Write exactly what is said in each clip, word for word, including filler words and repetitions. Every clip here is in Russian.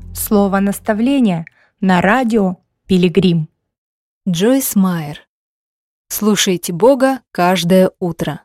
Слово наставления на радио Пилигрим. Джойс Майер. Слушайте Бога каждое утро.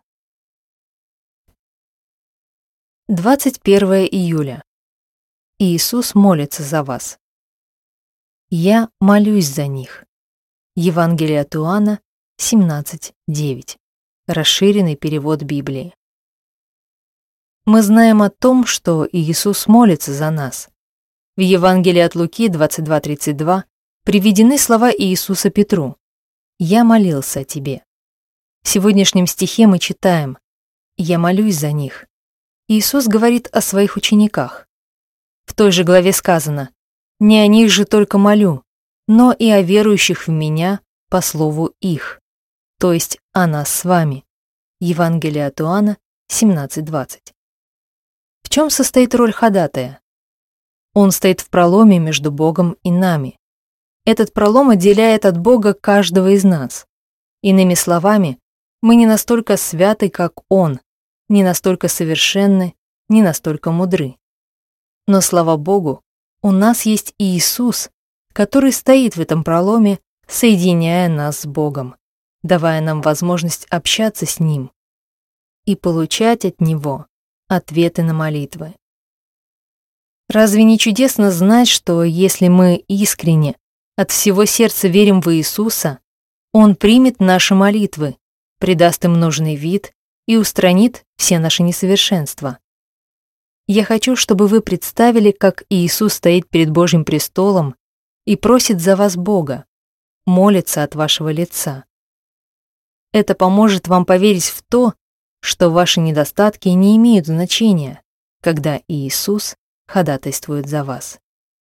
двадцать первое июля. Иисус молится за вас. Я молюсь за них. Евангелие от Иоанна семнадцать девять. Расширенный перевод Библии. Мы знаем о том, что Иисус молится за нас. В Евангелии от Луки двадцать два тридцать два приведены слова Иисуса Петру: «Я молился о тебе». В сегодняшнем стихе мы читаем: «Я молюсь за них». Иисус говорит о своих учениках. В той же главе сказано: «Не о них же только молю, но и о верующих в Меня по слову их», то есть о нас с вами. Евангелие от Иоанна семнадцать двадцать. В чем состоит роль ходатая? Он стоит в проломе между Богом и нами. Этот пролом отделяет от Бога каждого из нас. Иными словами, мы не настолько святы, как Он, не настолько совершенны, не настолько мудры. Но, слава Богу, у нас есть Иисус, который стоит в этом проломе, соединяя нас с Богом, давая нам возможность общаться с Ним и получать от Него ответы на молитвы. Разве не чудесно знать, что если мы искренне, от всего сердца верим в Иисуса, Он примет наши молитвы, придаст им нужный вид и устранит все наши несовершенства? Я хочу, чтобы вы представили, как Иисус стоит перед Божьим престолом и просит за вас Бога, молится от вашего лица. Это поможет вам поверить в то, что ваши недостатки не имеют значения, когда Иисус ходатайствует за вас.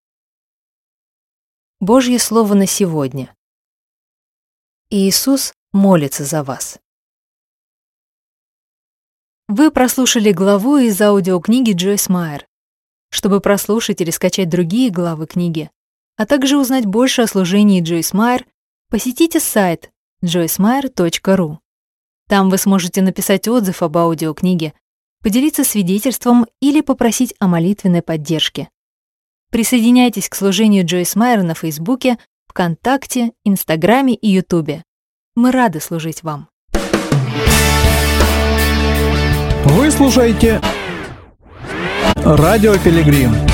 Божье слово на сегодня. Иисус молится за вас. Вы прослушали главу из аудиокниги Джойс Майер. Чтобы прослушать или скачать другие главы книги, а также узнать больше о служении Джойс Майер, посетите сайт джойс майер точка ру. Там вы сможете написать отзыв об аудиокниге, поделиться свидетельством или попросить о молитвенной поддержке. Присоединяйтесь к служению Джойс Майер на Фейсбуке, ВКонтакте, Инстаграме и Ютубе. Мы рады служить вам. Вы слушаете Радио Пилигрим.